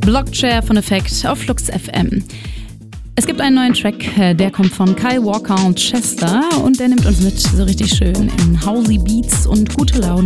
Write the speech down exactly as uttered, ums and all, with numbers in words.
Blockchair von Effekt auf Flux F M. Es gibt einen neuen Track, der kommt von Kyle Walker und Chester und der nimmt uns mit so richtig schön in Housey Beats und gute Laune.